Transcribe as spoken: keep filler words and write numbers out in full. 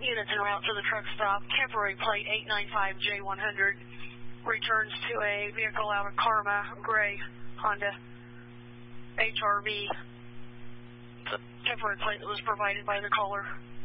units en route to the truck stop. Temporary plate eight nine five J one hundred returns to a vehicle out of Karma, gray Honda H R V. It's a temporary plate that was provided by the caller.